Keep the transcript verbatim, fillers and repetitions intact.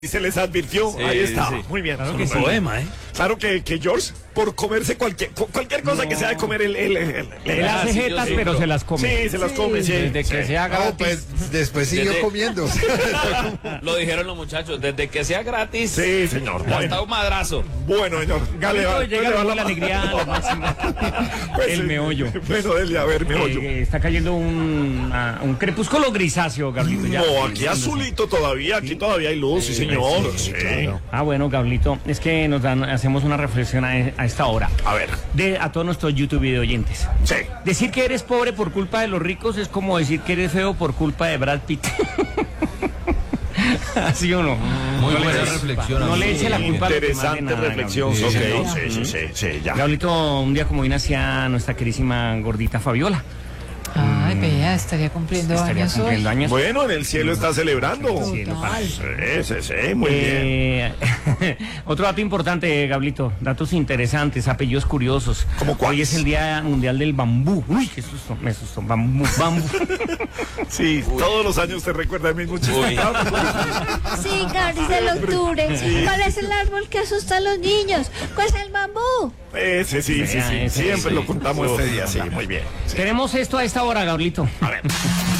Y se les advirtió, Sí, ahí está, sí. muy bien. Claro Un que sí. poema, ¿eh? Claro que, que George, por comerse cualquier cualquier cosa No. que sea de comer, él, él, él, él- Él Ah, hace sí, yo jetas, sí, pero pero- se las come. sí, se las come, sí. Desde que sí. sea No, gratis. pues después siguió Desde- comiendo. Lo dijeron los muchachos, desde que sea gratis, Sí, señor. hasta Bueno, un madrazo. bueno, señor. Dale, va, Llega dale, va la alegría, la máxima. Pues, El sí. meollo. Bueno, dele, a ver, meollo. Eh, está cayendo un, ah, un crepúsculo grisáceo, Gablito. ya. No, aquí azulito todavía, aquí todavía hay luz, sí, señor. Sí. Ah, bueno, Gablito, es que nos dan, hacemos una reflexión a, a esta hora. A ver, De, a todos nuestros YouTube video oyentes. sí. Decir que eres pobre por culpa de los ricos es como decir que eres feo por culpa de Brad Pitt. ¿Sí o no? Muy no le buena eche- reflexión, No le amigo. eche la culpa a los demás de Interesante nada, reflexión. Gablito. Ok, Sí, sí, señor. sí, sí, sí, ya. Gablito, un día como vino hacia nuestra queridísima gordita Fabiola. Ay, vea, estaría cumpliendo Estaría años cumpliendo hoy. años. Bueno, en el cielo está celebrando. Total. Sí, sí, sí, muy bien. Eh, otro dato importante, Gablito, datos interesantes, apellidos curiosos. ¿Cómo cuáles? Hoy es el Día Mundial del Bambú. Uy, qué susto, me asustó. Bambú, bambú. Sí, todos los años te recuerda el mismo chiste. Uy. Sí, Gabriel, del octubre. ¿Cuál es el árbol que asusta a los niños? ¿Cuál es el bambú? Ese sí, sí, Vea, sí. ese Siempre sí. lo contamos Sí. este día, sí, muy bien. Tenemos esto a esta hora, Gablito. A ver.